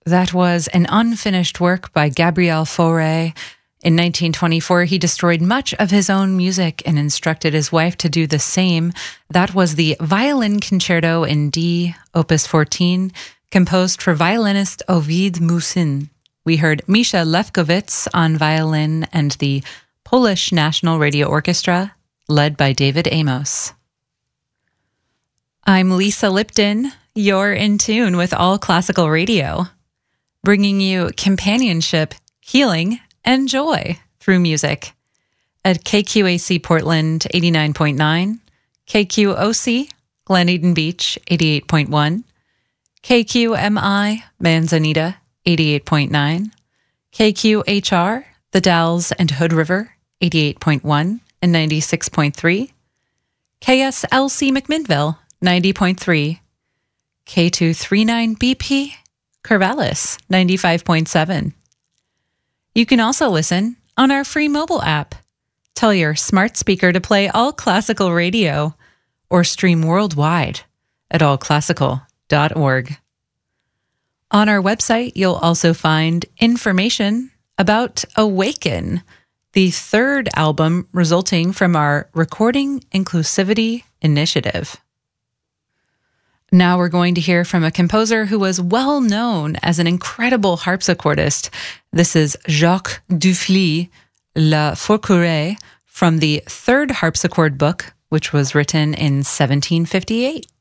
That was an unfinished work by Gabriel Fauré. In 1924, he destroyed much of his own music and instructed his wife to do the same. That was the Violin Concerto in D, Opus 14, composed for violinist Ovid Musin. We heard Misha Lefkowitz on violin and the Polish National Radio Orchestra, led by David Amos. I'm Lisa Lipton. You're in tune with All Classical Radio, bringing you companionship, healing, and joy through music at KQAC Portland 89.9, KQOC Glen Eden Beach 88.1, KQMI Manzanita 88.9, KQHR The Dalles and Hood River 88.1 and 96.3, KSLC McMinnville 90.3, K239BP Corvallis 95.7. You can also listen on our free mobile app. Tell your smart speaker to play All Classical Radio or stream worldwide at allclassical.org. On our website, you'll also find information about Awaken, the third album resulting from our Recording Inclusivity Initiative. Now we're going to hear from a composer who was well known as an incredible harpsichordist. This is Jacques Dufly, La Forêt, from the third harpsichord book, which was written in 1758.